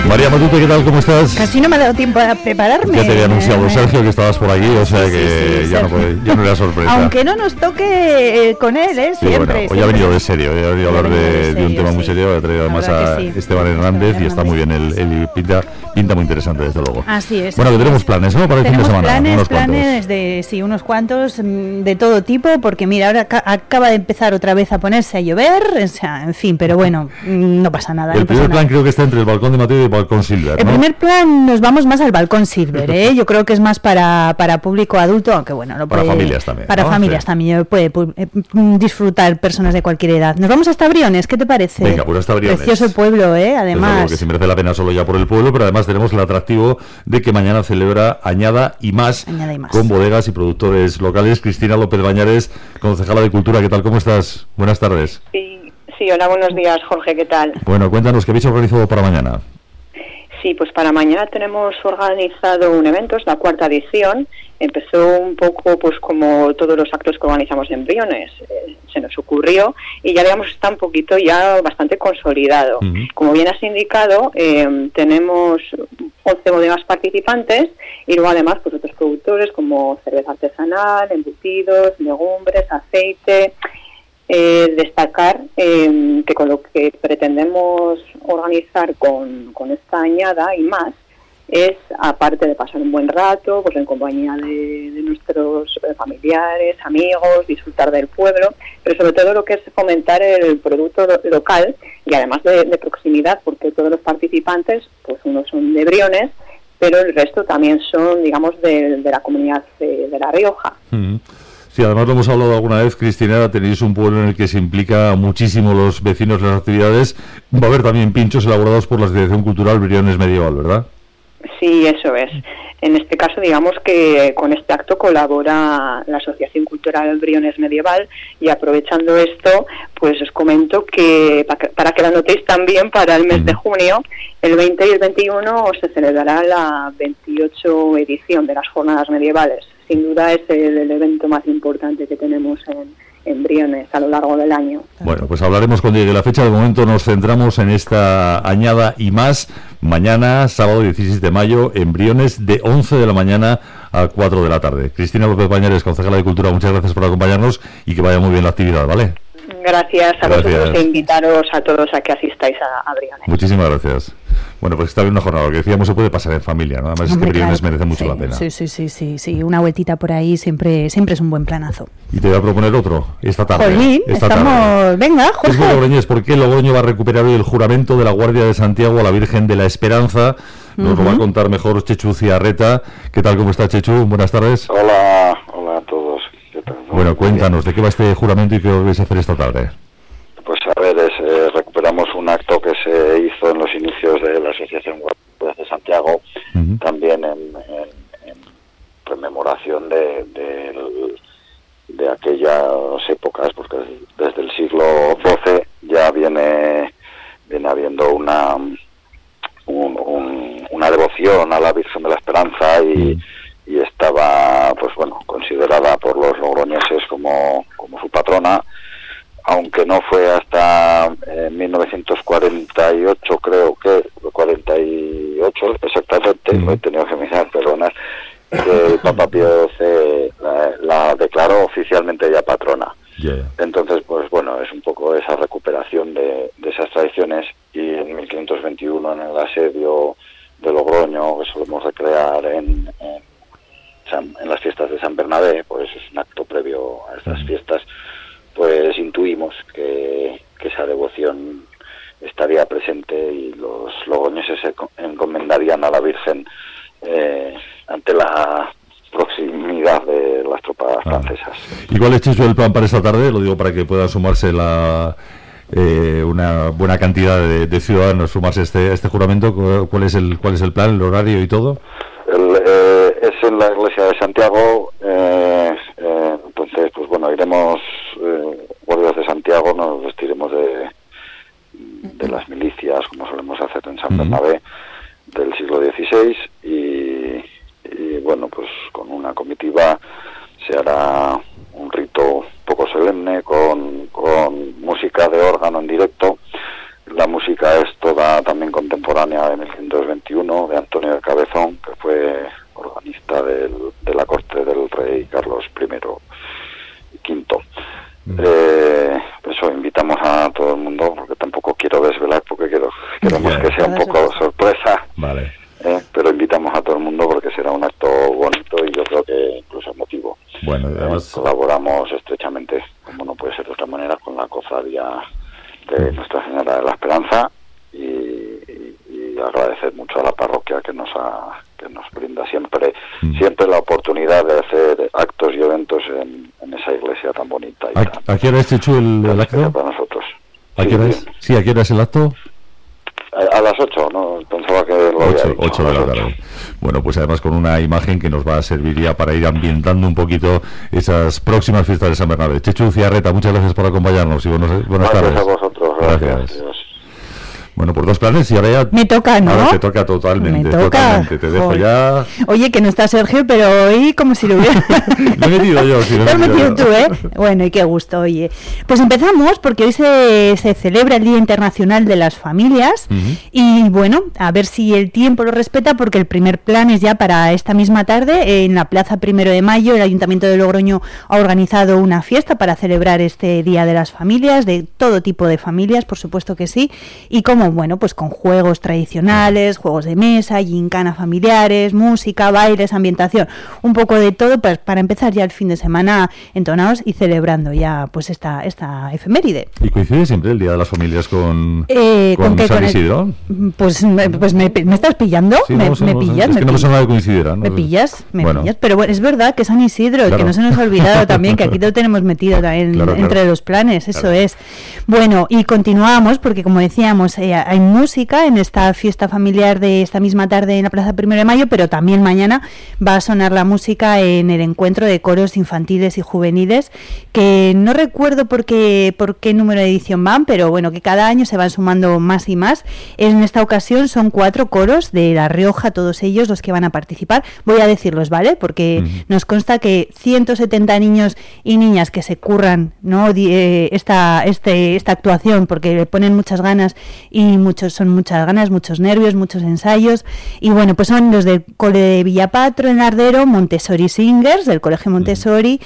María Matute, ¿qué tal? ¿Cómo estás? Casi no me ha dado tiempo a prepararme. Ya te había anunciado Sergio que estabas por aquí, o sea que ya no era sorpresa. Aunque no nos toque con él, siempre. Bueno, hoy ha venido de serio, hoy ha venido a hablar de un tema muy serio. Ha traído además a Esteban Hernández y está muy bien, él pinta muy interesante, desde luego. Así es. Bueno, que tenemos planes, ¿no? Para el fin de semana. Planes de unos cuantos, de todo tipo, porque mira, ahora acaba de empezar otra vez a ponerse a llover, o sea, en fin, pero bueno, no pasa nada. El primer plan creo que está entre el balcón de Mateo y el balcón Silver, ¿no? El primer plan nos vamos más al balcón Silver, ¿eh? Yo creo que es más para público adulto, aunque bueno, para familias también. Para familias también, puede disfrutar personas de cualquier edad. Nos vamos hasta Briones, ¿qué te parece? Venga, pues hasta Briones. Precioso pueblo, además. Desde luego que se merece la pena solo ya por el pueblo, pero además tenemos el atractivo de que mañana celebra Añada y más, con bodegas y productores locales. Cristina López Bañares, concejala de Cultura, ¿qué tal? ¿Cómo estás? Buenas tardes. Sí, hola, buenos días, Jorge, ¿qué tal? Bueno, cuéntanos, ¿qué habéis organizado para mañana? Sí, pues para mañana tenemos organizado un evento, es la 4ª edición. Empezó un poco pues como todos los actos que organizamos en Briones, se nos ocurrió y ya digamos está un poquito ya bastante consolidado. Uh-huh. Como bien has indicado, tenemos 11 bodegas participantes y luego además pues otros productores como cerveza artesanal, embutidos, legumbres, aceite. Destacar que con lo que pretendemos organizar con esta añada y más es, aparte de pasar un buen rato pues en compañía de nuestros familiares, amigos, disfrutar del pueblo, pero sobre todo lo que es fomentar el producto local y además de proximidad, porque todos los participantes, pues unos son de Briones, pero el resto también son, digamos, de la comunidad de La Rioja. Mm. Sí, además lo hemos hablado alguna vez, Cristina, tenéis un pueblo en el que se implica muchísimo los vecinos en las actividades. Va a haber también pinchos elaborados por la Asociación Cultural Briones Medieval, ¿verdad? Sí, eso es. En este caso, digamos que con este acto colabora la Asociación Cultural Briones Medieval y aprovechando esto, pues os comento que, para que lo notéis también, para el mes de junio, el 20 y el 21 se celebrará la 28 edición de las Jornadas Medievales. Sin duda es el evento más importante que tenemos en Briones a lo largo del año. Bueno, pues hablaremos cuando llegue la fecha. De momento nos centramos en esta añada y más. Mañana, sábado 16 de mayo, en Briones, de 11 de la mañana a 4 de la tarde. Cristina López Bañares, concejala de Cultura, muchas gracias por acompañarnos y que vaya muy bien la actividad, ¿vale? Gracias a vosotros e invitaros a todos a que asistáis a Briones. Muchísimas gracias. Bueno, pues está bien una jornada, lo que decíamos, se puede pasar en familia, ¿no? Además, hombre, es que Briones merece mucho la pena. Sí, una vueltita por ahí siempre es un buen planazo. Y te voy a proponer otro, esta tarde. Jolín, tarde. Venga, Jorge. Es muy logroñés, ¿por qué Logroño va a recuperar hoy el juramento de la Guardia de Santiago a la Virgen de la Esperanza? Nos lo va a contar mejor Chechu Ciarreta. ¿Qué tal, cómo está, Chechu? Buenas tardes. Hola a todos. ¿Qué tal? Bueno, cuéntanos, ¿de qué va este juramento y qué vais a hacer esta tarde? Pues a ver, recuperamos un acto que se hizo en los inicios de la Asociación Guardias de Santiago, también en rememoración de aquellas épocas, porque desde el siglo XII ya viene habiendo una devoción a la Virgen de la Esperanza y estaba, pues bueno, considerada por los logroñeses como su patrona, aunque no fue hasta 1948, creo que 48 exactamente, lo he tenido que mirar, perdonad, que el Papa Pío XII la declaró oficialmente ya patrona. Entonces, pues bueno, es un poco esa recuperación de esas tradiciones, y en 1521, en el asedio de Logroño, que solemos recrear en las fiestas de San Bernabé, pues es un acto previo a estas fiestas, pues intuimos que esa devoción estaría presente y los logroñeses se encomendarían a la Virgen ante la proximidad de las tropas francesas. ¿Y cuál es, Chechu, el plan para esta tarde? Lo digo para que puedan sumarse una buena cantidad de ciudadanos, sumarse a este juramento. ¿Cuál es el plan, el horario y todo? Es en la iglesia de Santiago, entonces pues bueno, iremos guardias de Santiago, nos vestiremos de las milicias como solemos hacer en San Bernabé del siglo XVI y bueno, pues con una comitiva se hará un rito poco solemne con música de órgano en directo. La música es toda también contemporánea contemporánea de 1121 de Antonio de Cabezón, que fue organista de la corte del rey Carlos I y V. Eso, invitamos a todo el mundo, porque tampoco quiero desvelar, porque queremos que sea un poco sorpresa. Vale. Pero invitamos a todo el mundo porque será un acto bonito y yo creo que incluso emotivo. Bueno, además colaboramos estrechamente, como no puede ser de otra manera, con la cofradía de Nuestra Señora de la Esperanza y agradecer mucho a la parroquia que nos brinda siempre la oportunidad de hacer actos y eventos en esa iglesia tan bonita. ¿A qué hora es, Chechu, el acto? Para nosotros. ¿A qué hora es? Sí, ¿a qué hora es el acto? A las 8, ¿no? Pensaba que lo había dicho. 8 de la tarde. Bueno, pues además con una imagen que nos va a servir ya para ir ambientando un poquito esas próximas fiestas de San Bernabé. Chechu Ciarreta, muchas gracias por acompañarnos y buenas tardes. Gracias a vosotros. Gracias. Bueno, por 2 planes y ahora ya... Me toca, ¿no? Ahora te toca totalmente. Te dejo ya... Oye, que no está Sergio, pero hoy como si lo hubiera... Lo he metido yo. Sí, lo has metido tú, ¿eh? Bueno, y qué gusto, oye. Pues empezamos porque hoy se celebra el Día Internacional de las Familias y bueno, a ver si el tiempo lo respeta, porque el primer plan es ya para esta misma tarde en la Plaza 1 de Mayo. El Ayuntamiento de Logroño ha organizado una fiesta para celebrar este Día de las Familias, de todo tipo de familias, por supuesto que sí, y como bueno, pues con juegos tradicionales, juegos de mesa, gincana familiares, música, bailes, ambientación, un poco de todo para empezar ya el fin de semana entonados y celebrando ya pues esta efeméride. ¿Y coincide siempre el Día de las Familias con San Isidro? Pues me estás pillando, sí, me Es pillas. que no me suena de coincidir, ¿no? Me pillas. Pero bueno, es verdad que es San Isidro, claro. Y que no se nos ha olvidado también, que aquí lo tenemos metido también entre los planes, eso es. Bueno, y continuamos porque como decíamos, hay música en esta fiesta familiar de esta misma tarde en la Plaza 1 de Mayo, pero también mañana va a sonar la música en el encuentro de coros infantiles y juveniles, que no recuerdo por qué número de edición van, pero bueno, que cada año se van sumando más y más. En esta ocasión son 4 coros de La Rioja, todos ellos los que van a participar. Voy a decirlos, ¿vale? Porque nos consta que 170 niños y niñas que se curran, ¿no? esta actuación, porque le ponen muchas ganas y son muchas ganas, muchos nervios, muchos ensayos, y bueno, pues son los del Cole de Villapatro en Ardero, Montessori Singers del Colegio Montessori,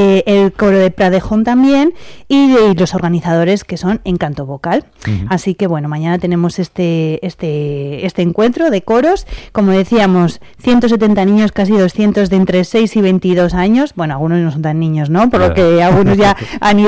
el coro de Pradejón también, y los organizadores que son Encanto Vocal. Así que bueno, mañana tenemos este encuentro de coros, como decíamos, 170 niños, casi 200 de entre 6 y 22 años, bueno, algunos no son tan niños, ¿no? Por lo que algunos ya han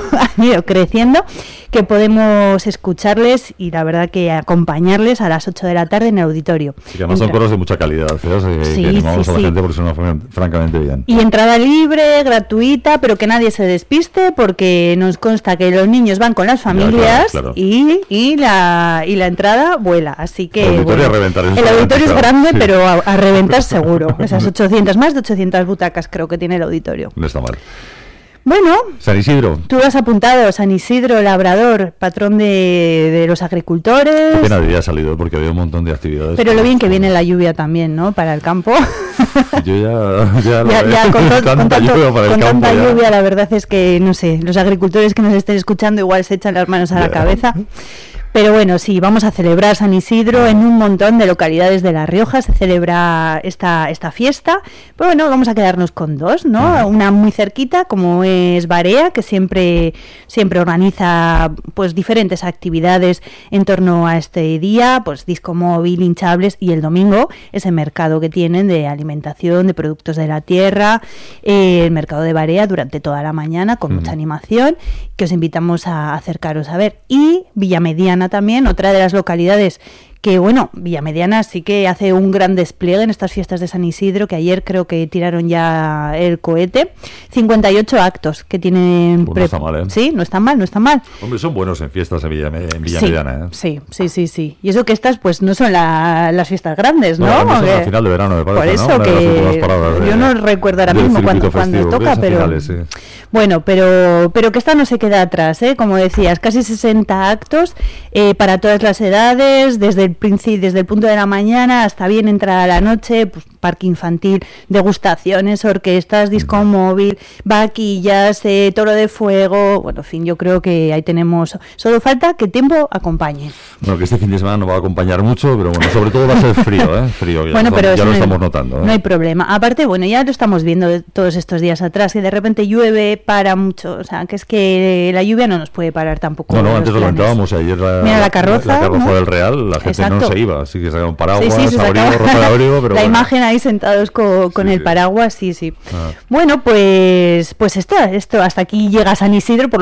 ido creciendo, que podemos escucharles y la verdad que acompañarles a las 8 de la tarde en el auditorio. Y que además son coros de mucha calidad, que animamos a la gente porque son francamente bien. Y entrada libre, gratuita, pero que nadie se despiste, porque nos consta que los niños van con las familias, claro. Y la entrada vuela, así que el auditorio, bueno, a reventar, el auditorio es grande, sí. Pero a reventar seguro. Esas 800, más de 800 butacas creo que tiene el auditorio. No está mal. Bueno, San Isidro. Tú lo has apuntado, San Isidro, labrador, patrón de los agricultores. Qué pena había salido porque había un montón de actividades. Pero lo bien que viene la lluvia también, ¿no? Para el campo. Yo ya con tanta lluvia, lluvia, la verdad es que, no sé, los agricultores que nos estén escuchando igual se echan las manos a la cabeza. Pero bueno, sí, vamos a celebrar San Isidro en un montón de localidades de La Rioja, se celebra esta fiesta. Pero bueno, vamos a quedarnos con 2, ¿no? Una muy cerquita, como es Barea, que siempre organiza pues diferentes actividades en torno a este día, pues disco móvil, hinchables, y el domingo ese mercado que tienen de alimentación, de productos de la tierra, el mercado de Barea durante toda la mañana con mucha animación, que os invitamos a acercaros a ver. Y Villamediana también, otra de las localidades que, bueno, Villamediana sí que hace un gran despliegue en estas fiestas de San Isidro, que ayer creo que tiraron ya el cohete. 58 actos que tienen... Pues no está mal, ¿eh? Sí, no está mal. Hombre, son buenos en fiestas en Villamediana, ¿eh? Sí. Y eso que estas, pues, no son las fiestas grandes, ¿no? Son al final de verano, me parece, por eso, ¿no? Que yo no recuerdo ahora mismo cuando toca, pero... Finales, sí. Bueno, pero que esta no se queda atrás, ¿eh? Como decías, casi 60 actos para todas las edades, desde el punto de la mañana hasta bien entrada la noche, pues parque infantil, degustaciones, orquestas, disco móvil, vaquillas, toro de fuego, bueno, en fin, yo creo que ahí tenemos, solo falta que el tiempo acompañe. Bueno, que este fin de semana no va a acompañar mucho, pero bueno, sobre todo va a ser frío, frío, ya, bueno, pero ya lo estamos notando. No hay problema. Aparte, bueno, ya lo estamos viendo todos estos días atrás, que de repente llueve, para mucho, o sea, que es que la lluvia no nos puede parar tampoco. No, antes lo comentábamos ayer, la carroza, ¿no? Del Real, la gente no se iba, así que sacaron paraguas, abrigo, ropa de abrigo, pero la imagen ahí sentados con el paraguas, sí. Bueno, pues esto, hasta aquí llega San Isidro, por